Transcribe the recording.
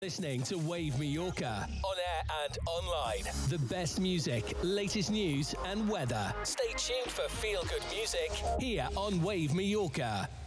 Listening to Wave Mallorca on air and online. The best music, latest news and weather. Stay tuned for feel good music here on Wave Mallorca.